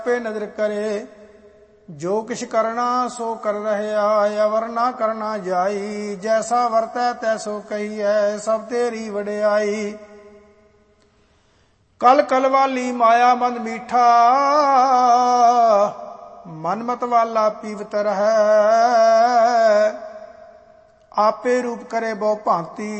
पे नजर करे। जो किछ करना सो कर रहया, अवर ना करना जाई। जैसा वरतै तैसो कहिए, सब तेरी वडियाई। कल कल वाली माया मन मीठा, मन मत वाला पीवत है। आपे रूप करे बहु भांति,